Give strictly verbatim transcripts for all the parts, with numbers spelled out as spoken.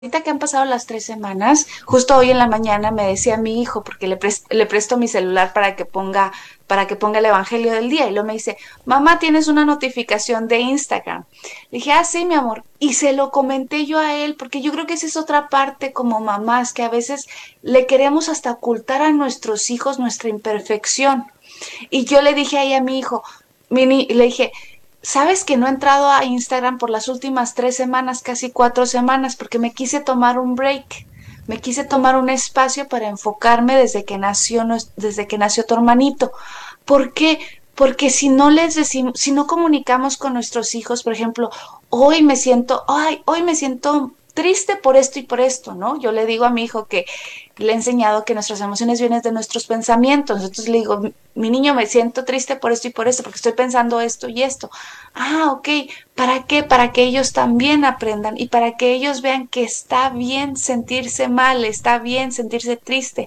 Ahorita que han pasado las tres semanas, justo hoy en la mañana me decía mi hijo, porque le, pres- le presto mi celular para que ponga, para que ponga el Evangelio del día, y luego me dice, mamá, tienes una notificación de Instagram. Le dije, ah, sí, mi amor. Y se lo comenté yo a él, porque yo creo que esa es otra parte como mamás, que a veces le queremos hasta ocultar a nuestros hijos nuestra imperfección. Y yo le dije ahí a mi hijo, mini, le dije, ¿sabes que no he entrado a Instagram por las últimas tres semanas, casi cuatro semanas, porque me quise tomar un break? Me quise tomar un espacio para enfocarme desde que nació, nues- desde que nació tu hermanito. ¿Por qué? Porque si no les decimos, si no comunicamos con nuestros hijos, por ejemplo, hoy me siento, ay, hoy me siento triste por esto y por esto, ¿no? Yo le digo a mi hijo que le he enseñado que nuestras emociones vienen de nuestros pensamientos. Entonces le digo, mi niño, me siento triste por esto y por esto, porque estoy pensando esto y esto. Ah, ok. ¿Para qué? Para que ellos también aprendan y para que ellos vean que está bien sentirse mal, está bien sentirse triste.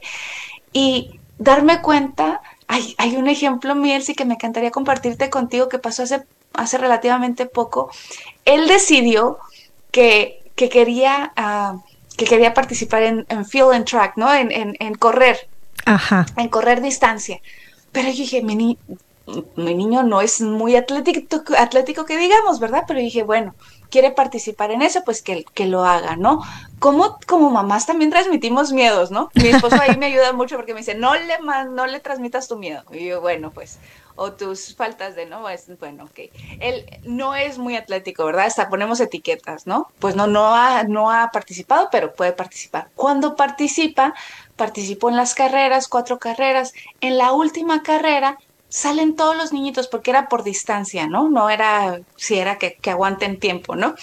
Y darme cuenta, hay, hay un ejemplo, Miel, sí que me encantaría compartirte contigo que pasó hace, hace relativamente poco. Él decidió que, que quería, uh, que quería participar en, en field and track, ¿no? En, en, en correr, Ajá. en correr distancia. Pero yo dije, mi, ni mi niño no es muy atlético, atlético que digamos, ¿verdad? Pero dije, bueno, quiere participar en eso, pues que, que lo haga, ¿no? Como, como mamás también transmitimos miedos, ¿no? Mi esposo ahí me ayuda mucho porque me dice, no le, no le transmitas tu miedo. Y yo, bueno, pues, o tus faltas de, ¿no? Es, bueno, ok. Él no es muy atlético, ¿verdad? Hasta ponemos etiquetas, ¿no? Pues no, no ha, no ha participado, pero puede participar. Cuando participa, participó en las carreras, cuatro carreras. En la última carrera, salen todos los niñitos porque era por distancia, ¿no? No era si era que, que aguanten tiempo, ¿no?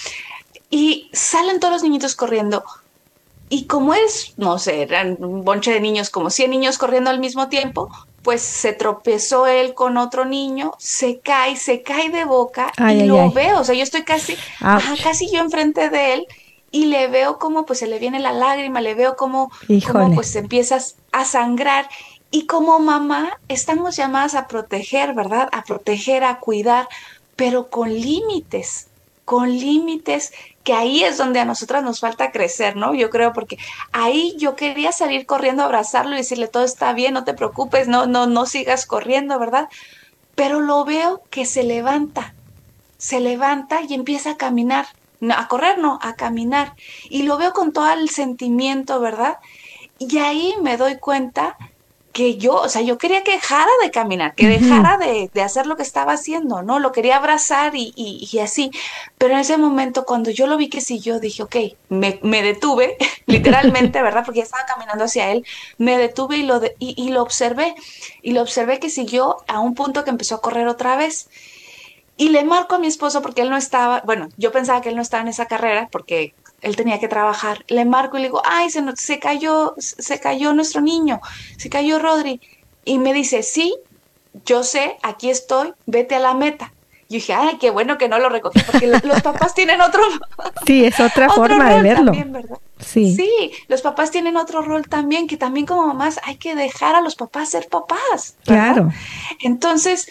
Y salen todos los niñitos corriendo. Y como es, no sé, eran un bonche de niños, como cien niños corriendo al mismo tiempo, pues se tropezó él con otro niño, se cae, se cae de boca Ay, y ay, lo ay. veo, o sea, yo estoy casi, ajá, Ouch. casi yo enfrente de él y le veo como pues se le viene la lágrima, le veo como, como Híjole. pues empiezas a sangrar y como mamá estamos llamadas a proteger, ¿verdad? A proteger, a cuidar, pero con límites, con límites que ahí es donde a nosotras nos falta crecer, ¿no? Yo creo porque ahí yo quería salir corriendo a abrazarlo y decirle todo está bien, no te preocupes, no, no, no sigas corriendo, ¿verdad? Pero lo veo que se levanta, se levanta y empieza a caminar, no, a correr no, a caminar. Y lo veo con todo el sentimiento, ¿verdad? Y ahí me doy cuenta que yo, o sea, yo quería que dejara de caminar, que Ujú. dejara de, de hacer lo que estaba haciendo, ¿no? Lo quería abrazar y, y, y así. Pero en ese momento, cuando yo lo vi que siguió, dije, ok, me, me detuve, literalmente, ¿verdad? Porque ya estaba caminando hacia él, me detuve y lo, de, y, y lo observé. Y lo observé que siguió a un punto que empezó a correr otra vez. Y le marco a mi esposo porque él no estaba, bueno, yo pensaba que él no estaba en esa carrera porque él tenía que trabajar. Le marco y le digo, ay, se, se cayó, se cayó nuestro niño, se cayó Rodri. Y me dice, sí, yo sé, aquí estoy, vete a la meta. Y dije, ay, qué bueno que no lo recogí, porque lo- los papás tienen otro, Sí, es otra otro forma de rol verlo. también, ¿verdad? Sí, Sí, los papás tienen otro rol también, que también como mamás hay que dejar a los papás ser papás, ¿verdad? claro. Entonces,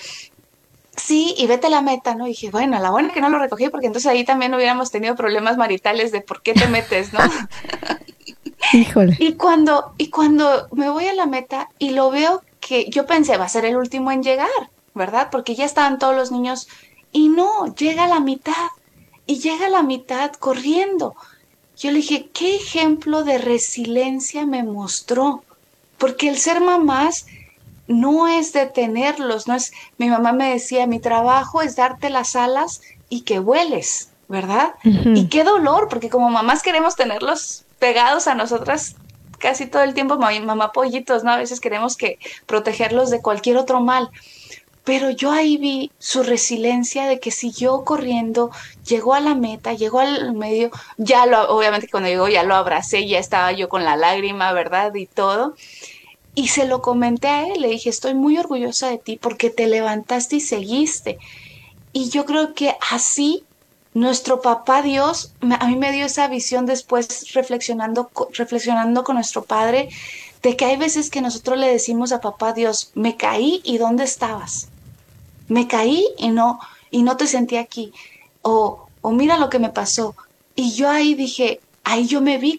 sí, y vete a la meta, ¿no? Y dije, bueno, la buena que no lo recogí, porque entonces ahí también hubiéramos tenido problemas maritales de por qué te metes, ¿no? Híjole. Y cuando, y cuando me voy a la meta y lo veo que yo pensé va a ser el último en llegar, ¿verdad? Porque ya estaban todos los niños y no, llega a la mitad y llega a la mitad corriendo. Yo le dije, ¿qué ejemplo de resiliencia me mostró? Porque el ser mamás no es detenerlos, no es, mi mamá me decía, mi trabajo es darte las alas y que vueles, ¿verdad? Ujú. Y qué dolor, porque como mamás queremos tenerlos pegados a nosotras casi todo el tiempo, mamá, mamá pollitos, ¿no? A veces queremos que protegerlos de cualquier otro mal. Pero yo ahí vi su resiliencia de que siguió corriendo, llegó a la meta, llegó al medio, ya lo, obviamente cuando llegó ya lo abracé, ya estaba yo con la lágrima, ¿verdad? Y todo. Y se lo comenté a él, le dije, estoy muy orgullosa de ti porque te levantaste y seguiste. Y yo creo que así nuestro papá Dios, a mí me dio esa visión después reflexionando, reflexionando con nuestro Padre, de que hay veces que nosotros le decimos a papá Dios, me caí y ¿dónde estabas? Me caí y no, y no te sentí aquí. O, o mira lo que me pasó. Y yo ahí dije, ahí yo me vi